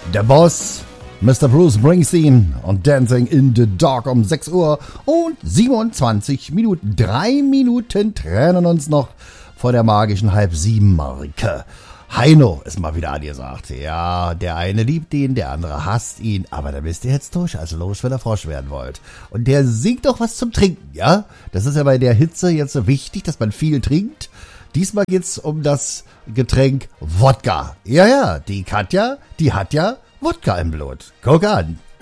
Der Boss, Mr. Bruce Springsteen und Dancing in the Dark um 6 Uhr und 27 Minuten. 3 Minuten trennen uns noch vor der magischen 6:30-Marke. Heino ist mal wieder angesagt. Ja, der eine liebt ihn, der andere hasst ihn, aber da bist ihr jetzt durch, also los, wenn ihr Frosch werden wollt. Und der singt doch was zum Trinken, ja? Das ist ja bei der Hitze jetzt so wichtig, dass man viel trinkt. Diesmal geht's um das Getränk Wodka. Ja, die Katja, die hat ja Wodka im Blut. Guck an.